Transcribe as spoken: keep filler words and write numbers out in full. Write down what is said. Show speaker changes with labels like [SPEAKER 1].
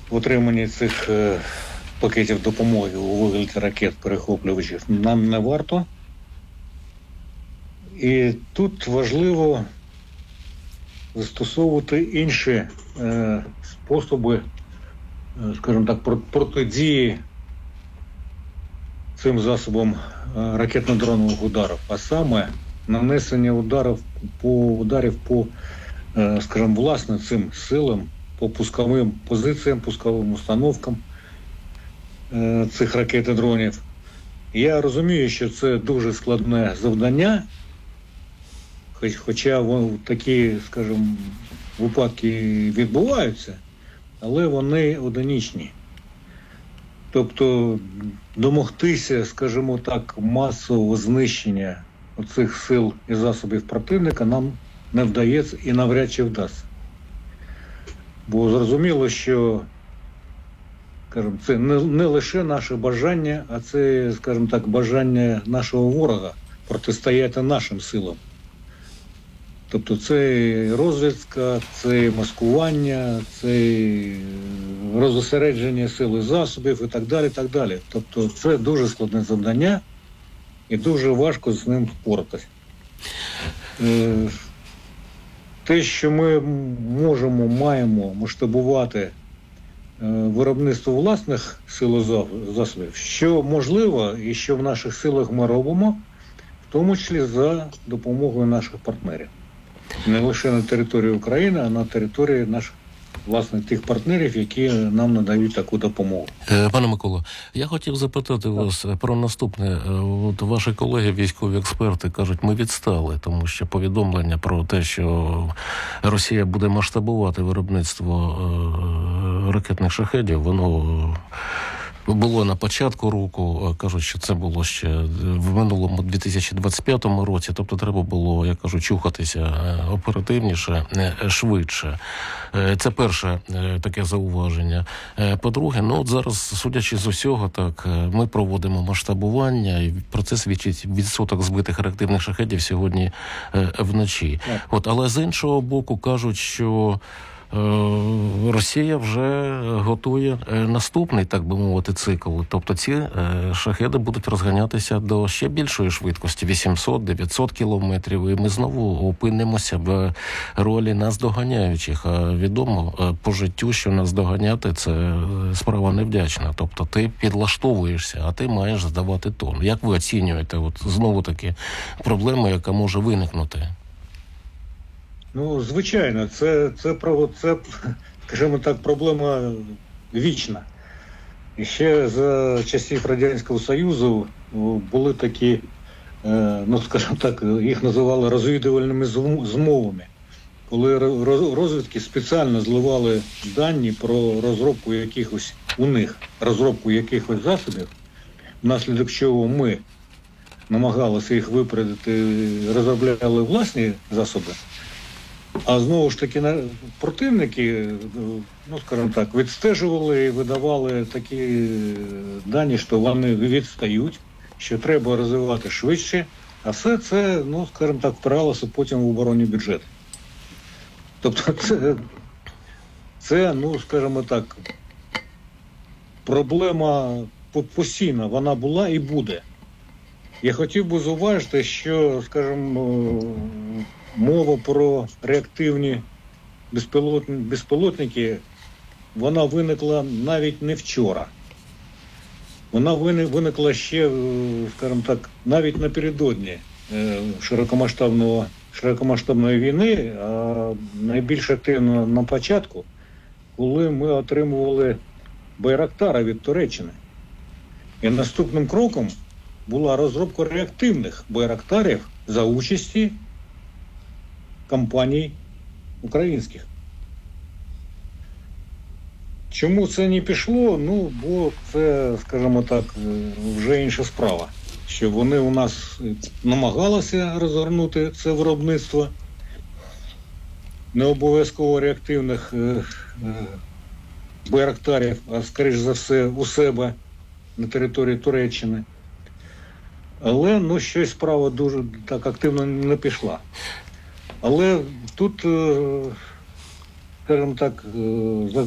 [SPEAKER 1] в отриманні цих е, пакетів допомоги у вигляді ракет-перехоплювачів нам не варто. І тут важливо застосовувати інші е, способи, е, скажімо так, протидії цим засобам е, ракетно-дронових ударів, а саме нанесення ударів по ударів по, е, скажімо, власне цим силам, по пусковим позиціям, пусковим установкам е, цих ракет і дронів. Я розумію, що це дуже складне завдання, хоч, хоча вон, такі, скажімо, випадки відбуваються, але вони одиничні. Тобто домогтися, скажімо так, масового знищення оцих сил і засобів противника нам не вдається і навряд чи вдасться. Бо зрозуміло, що, скажімо, це не, не лише наше бажання, а це, скажімо так, бажання нашого ворога протистояти нашим силам. Тобто це розвідка, це маскування, це розосередження сил і засобів і так далі, так далі. Тобто це дуже складне завдання і дуже важко з ним впоратися. Те, що ми можемо, маємо масштабувати виробництво власних сил і засобів, що можливо і що в наших силах ми робимо, в тому числі за допомогою наших партнерів. Не лише на території України, а на території наших, власне, тих партнерів, які нам надають таку допомогу.
[SPEAKER 2] Пане Миколо, я хотів запитати вас про наступне. От ваші колеги, військові експерти, кажуть, ми відстали, тому що повідомлення про те, що Росія буде масштабувати виробництво ракетних шахедів, воно було на початку року, кажуть, що це було ще в минулому дві тисячі двадцять п'ятому році, тобто треба було, я кажу, чухатися оперативніше, швидше. Це перше таке зауваження. По-друге, ну от зараз, судячи з усього, так, ми проводимо масштабування, і про це свідчить відсоток збитих реактивних шахедів сьогодні вночі. От, але з іншого боку кажуть, що Росія вже готує наступний, так би мовити, цикл. Тобто ці шахеди будуть розганятися до ще більшої швидкості, вісімсот-дев'ятсот кілометрів, і ми знову опинимося в ролі наздоганяючих. А відомо по життю, що наздоганяти – це справа невдячна. Тобто ти підлаштовуєшся, а ти маєш здавати тон. Як ви оцінюєте от, знову-таки проблему, яка може виникнути?
[SPEAKER 1] Ну, звичайно, це, це, це, скажімо так, проблема вічна. І ще за часів Радянського Союзу були такі, ну, скажімо так, їх називали розвідувальними змовами, коли розвідки спеціально зливали дані про розробку якихось, у них, розробку якихось засобів, внаслідок чого ми намагалися їх випередити, розробляли власні засоби. А знову ж таки, противники, ну, скажімо так, відстежували і видавали такі дані, що вони відстають, що треба розвивати швидше, а все це, ну, скажімо так, впиралося потім в оборонні бюджети. Тобто це, це, ну, скажімо так, проблема постійна, вона була і буде. Я хотів би зауважити, що, скажімо, мова про реактивні безпілотні, безпілотники, вона виникла навіть не вчора. Вона виникла ще, скажімо так, навіть напередодні широкомасштабного, широкомасштабної війни, а найбільш активно на початку, коли ми отримували Байрактари від Туреччини. І наступним кроком була розробка реактивних Байрактарів за участі компаній українських. Чому це не пішло? Ну, бо це, скажімо так, вже інша справа. Що вони у нас намагалися розгорнути це виробництво не обов'язково реактивних е, е, Байрактарів, а, скоріш за все, у себе на території Туреччини. Але, ну, щось справа дуже так активно не пішла. Але тут, скажімо так,